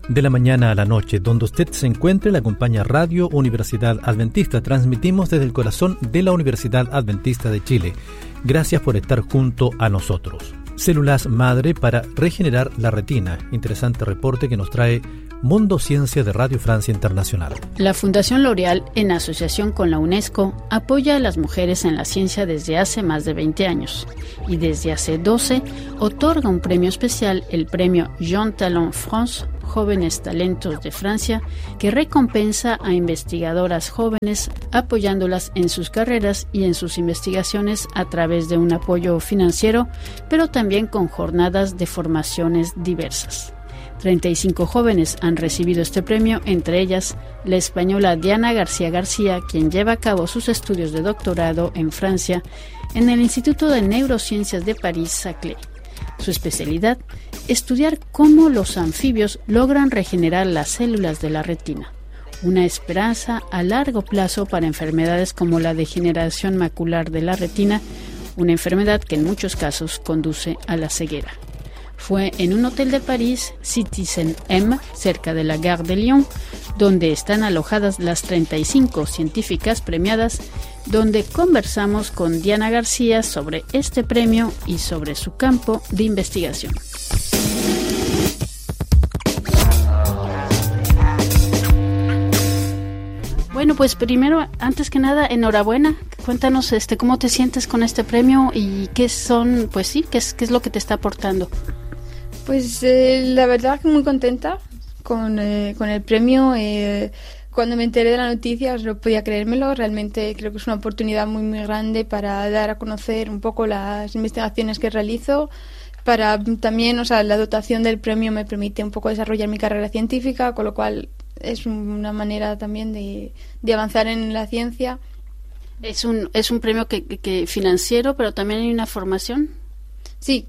De la mañana a la noche, donde usted se encuentre, la acompaña Radio Universidad Adventista. Transmitimos desde el corazón de la Universidad Adventista de Chile. Gracias por estar junto a nosotros. Células madre para regenerar la retina. Interesante reporte que nos trae Mundo Ciencia de Radio Francia Internacional. La Fundación L'Oréal, en asociación con la UNESCO, apoya a las mujeres en la ciencia desde hace más de 20 años y desde hace 12 otorga un premio especial, el premio Jeune Talent France, Jóvenes Talentos de Francia, que recompensa a investigadoras jóvenes apoyándolas en sus carreras y en sus investigaciones a través de un apoyo financiero, pero también con jornadas de formaciones diversas. 35 jóvenes han recibido este premio, entre ellas la española Diana García García, quien lleva a cabo sus estudios de doctorado en Francia en el Instituto de Neurociencias de París-Saclay. Su especialidad, estudiar cómo los anfibios logran regenerar las células de la retina, una esperanza a largo plazo para enfermedades como la degeneración macular de la retina, una enfermedad que en muchos casos conduce a la ceguera. Fue en un hotel de París, Citizen M, cerca de la Gare de Lyon, donde están alojadas las 35 científicas premiadas, donde conversamos con Diana García sobre este premio y sobre su campo de investigación. Bueno, pues primero, antes que nada, enhorabuena. Cuéntanos cómo te sientes con este premio y qué son, pues sí, qué es lo que te está aportando. Pues la verdad que muy contenta con el premio. Cuando me enteré de la noticia no podía creérmelo. Realmente creo que es una oportunidad muy muy grande para dar a conocer un poco las investigaciones que realizo. Para también, la dotación del premio me permite un poco desarrollar mi carrera científica, con lo cual es una manera también de avanzar en la ciencia. Es un premio que financiero, pero también hay una formación. Sí.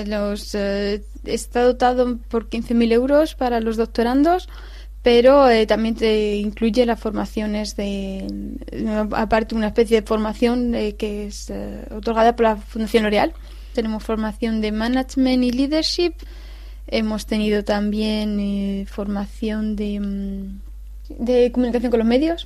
Está dotado por 15.000 euros para los doctorandos, pero también te incluye las formaciones aparte una especie de formación que es otorgada por la Fundación L'Oréal. Tenemos formación de management y leadership, hemos tenido también formación de comunicación con los medios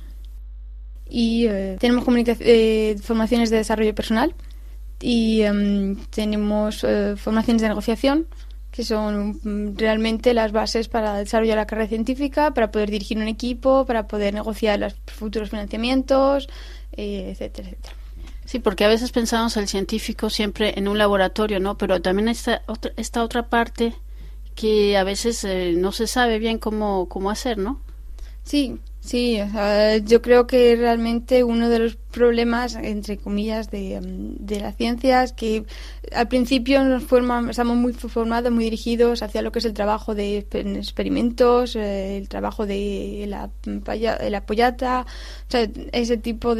y tenemos formaciones de desarrollo personal. Y tenemos formaciones de negociación, que son realmente las bases para desarrollar la carrera científica, para poder dirigir un equipo, para poder negociar los futuros financiamientos, etcétera, etcétera. Sí, porque a veces pensamos el científico siempre en un laboratorio, ¿no? Pero también esta otra parte que a veces no se sabe bien cómo hacer, ¿no? Sí, yo creo que realmente uno de los problemas, entre comillas, de la ciencia es que al principio estamos muy formados, muy dirigidos hacia lo que es el trabajo de experimentos, el trabajo de la pollata, ese tipo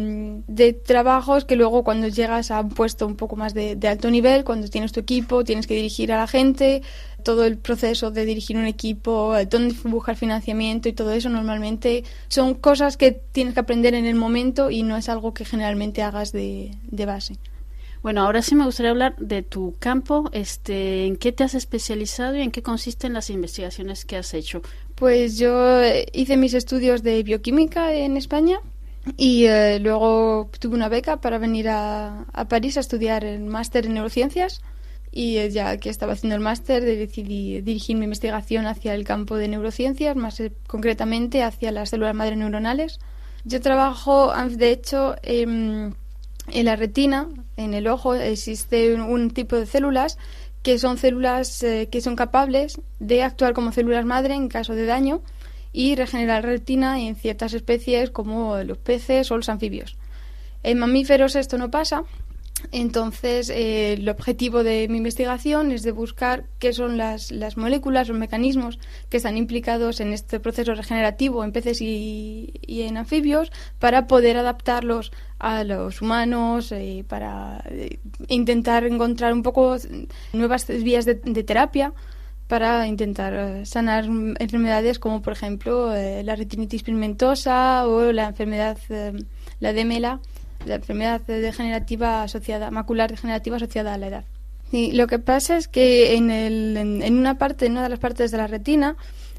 de trabajos que luego cuando llegas a un puesto un poco más de alto nivel, cuando tienes tu equipo, tienes que dirigir a la gente, todo el proceso de dirigir un equipo, dónde buscar financiamiento y todo eso normalmente son cosas que tienes que aprender en el momento y no es algo que generalmente hagas de base. Bueno, ahora sí me gustaría hablar de tu campo, ¿en qué te has especializado y en qué consisten las investigaciones que has hecho? Pues yo hice mis estudios de bioquímica en España y luego tuve una beca para venir a París a estudiar el máster en neurociencias. Y ya que estaba haciendo el máster decidí dirigir mi investigación hacia el campo de neurociencias, más concretamente hacia las células madre neuronales. Yo trabajo, de hecho, en la retina, en el ojo, existe un tipo de células que son células que son capaces de actuar como células madre en caso de daño y regenerar retina en ciertas especies como los peces o los anfibios. En mamíferos esto no pasa. Entonces, el objetivo de mi investigación es de buscar qué son las moléculas, los mecanismos que están implicados en este proceso regenerativo en peces y en anfibios para poder adaptarlos a los humanos, para intentar encontrar un poco nuevas vías de terapia para intentar sanar enfermedades como, por ejemplo, la retinitis pigmentosa o la enfermedad, la DMLA, la enfermedad degenerativa asociada, macular degenerativa asociada a la edad. Y lo que pasa es que en una de las partes de la retina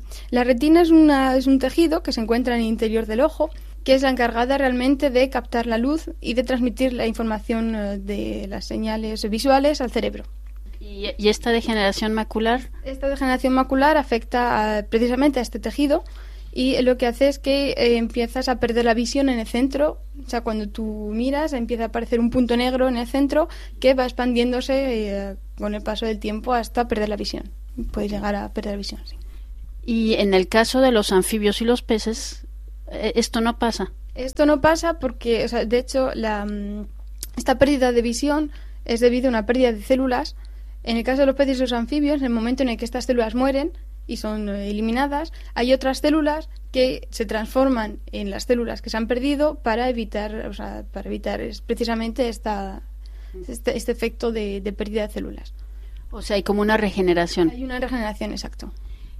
La retina es un tejido que se encuentra en el interior del ojo, que es la encargada realmente de captar la luz y de transmitir la información de las señales visuales al cerebro. ¿Y esta degeneración macular? Esta degeneración macular afecta precisamente a este tejido y lo que hace es que empiezas a perder la visión en el centro. O sea, cuando tú miras empieza a aparecer un punto negro en el centro que va expandiéndose con el paso del tiempo hasta perder la visión. Puedes llegar a perder la visión, sí. Y en el caso de los anfibios y los peces, ¿esto no pasa? Esto no pasa porque, o sea, de hecho, esta pérdida de visión es debido a una pérdida de células. En el caso de los peces y los anfibios, en el momento en el que estas células mueren y son eliminadas, hay otras células que se transforman en las células que se han perdido para evitar precisamente este efecto de pérdida de células. O sea, hay como una regeneración. Hay una regeneración, exacto.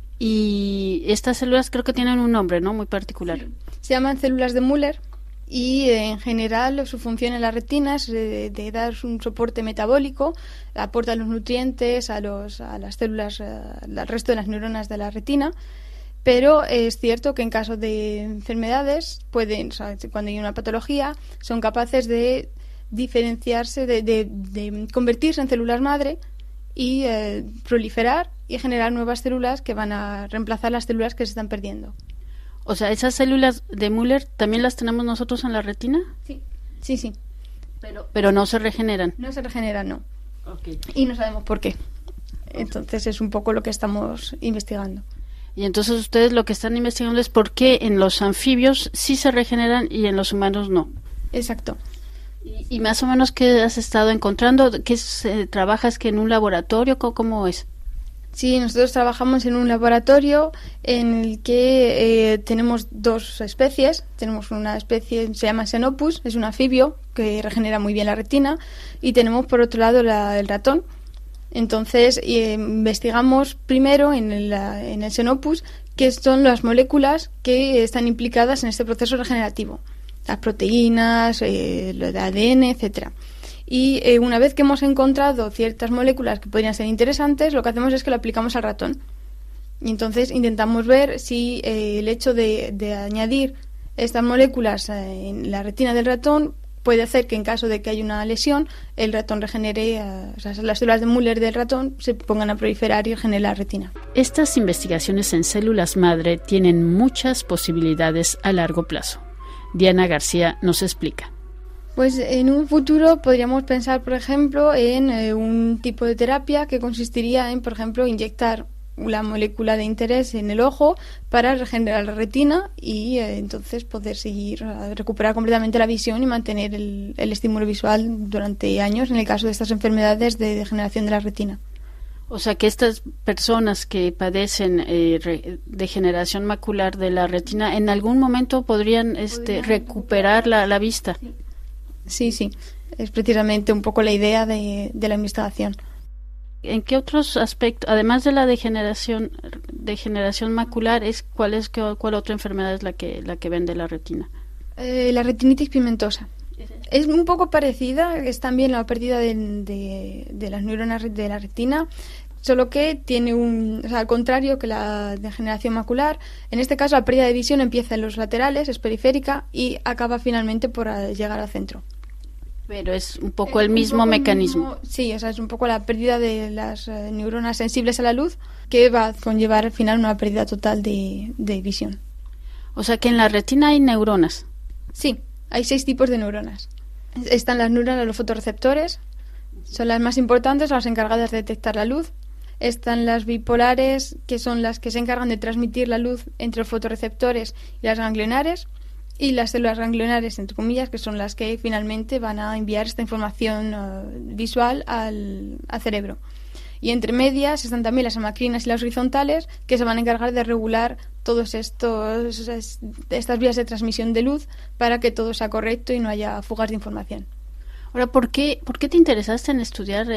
Y estas células creo que tienen un nombre, ¿no? Muy particular. Sí. Se llaman células de Müller y en general su función en la retina es de dar un soporte metabólico, aporta los nutrientes a las células, al resto de las neuronas de la retina, pero es cierto que en caso de enfermedades cuando hay una patología, son capaces de diferenciarse, de convertirse en células madre y proliferar y generar nuevas células que van a reemplazar las células que se están perdiendo. O sea, ¿esas células de Müller también las tenemos nosotros en la retina? Sí. Pero no se regeneran. No se regeneran, no. Okay. Y no sabemos por qué. Entonces es un poco lo que estamos investigando. Y entonces ustedes lo que están investigando es por qué en los anfibios sí se regeneran y en los humanos no. Exacto. ¿Y más o menos qué has estado encontrando? ¿Qué trabajas que en un laboratorio? ¿Cómo es? Sí, nosotros trabajamos en un laboratorio en el que tenemos dos especies. Tenemos una especie, se llama Xenopus, es un anfibio que regenera muy bien la retina, y tenemos por otro lado el ratón. Entonces investigamos primero en el Xenopus qué son las moléculas que están implicadas en este proceso regenerativo, las proteínas, el ADN, etcétera. Y una vez que hemos encontrado ciertas moléculas que podrían ser interesantes, lo que hacemos es que lo aplicamos al ratón. Y entonces intentamos ver si el hecho de añadir estas moléculas en la retina del ratón puede hacer que en caso de que haya una lesión, el ratón regenere, las células de Müller del ratón se pongan a proliferar y regenere la retina. Estas investigaciones en células madre tienen muchas posibilidades a largo plazo. Diana García nos explica. Pues en un futuro podríamos pensar, por ejemplo, en un tipo de terapia que consistiría en, por ejemplo, inyectar la molécula de interés en el ojo para regenerar la retina y entonces poder recuperar completamente la visión y mantener el estímulo visual durante años en el caso de estas enfermedades de degeneración de la retina. O sea que estas personas que padecen degeneración macular de la retina en algún momento podrían recuperar la vista. Sí, es precisamente un poco la idea de la investigación. ¿En qué otros aspectos, además de la degeneración macular, cuál otra enfermedad es la que ven de la retina? La retinitis pigmentosa. Es un poco parecida, es también la pérdida de las neuronas de la retina, solo que tiene al contrario que la degeneración macular, en este caso la pérdida de visión empieza en los laterales, es periférica y acaba finalmente por llegar al centro. Pero es un poco el mismo mecanismo. Sí, es un poco la pérdida de las neuronas sensibles a la luz que va a conllevar al final una pérdida total de visión. O sea que en la retina hay neuronas. Sí, hay 6 tipos de neuronas. Están las neuronas de los fotorreceptores, son las más importantes, las encargadas de detectar la luz. Están las bipolares, que son las que se encargan de transmitir la luz entre los fotorreceptores y las ganglionares. Y las células ganglionares, entre comillas, que son las que finalmente van a enviar esta información visual al cerebro. Y entre medias están también las amacrinas y las horizontales, que se van a encargar de regular todas estas vías de transmisión de luz para que todo sea correcto y no haya fugas de información. Ahora, ¿por qué te interesaste en estudiar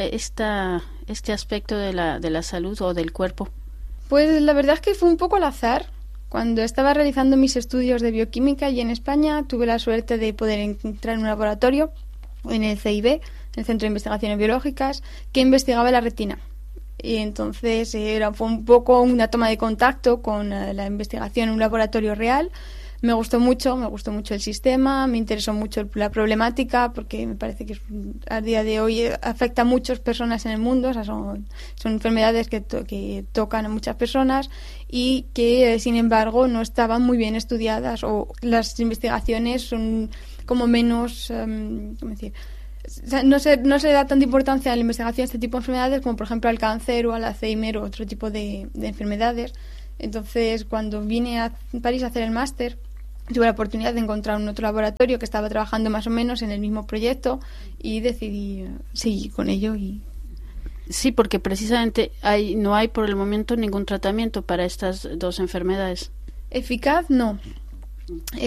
este aspecto de la salud o del cuerpo? Pues la verdad es que fue un poco al azar. Cuando estaba realizando mis estudios de bioquímica y en España tuve la suerte de poder entrar en un laboratorio, en el CIB, el Centro de Investigaciones Biológicas, que investigaba la retina. Y entonces fue un poco una toma de contacto con la investigación en un laboratorio real. Me gustó mucho el sistema, me interesó mucho la problemática, porque me parece que a día de hoy afecta a muchas personas en el mundo. O sea, son enfermedades que tocan a muchas personas y que, sin embargo, no estaban muy bien estudiadas, o las investigaciones son como menos, ¿cómo decir? O sea, no se da tanta importancia a la investigación de este tipo de enfermedades como, por ejemplo, al cáncer o al Alzheimer o otro tipo de enfermedades. Entonces, cuando vine a París a hacer el máster, tuve la oportunidad de encontrar un otro laboratorio que estaba trabajando más o menos en el mismo proyecto y decidí seguir con ello. Sí, porque precisamente no hay por el momento ningún tratamiento para estas dos enfermedades. Eficaz, no.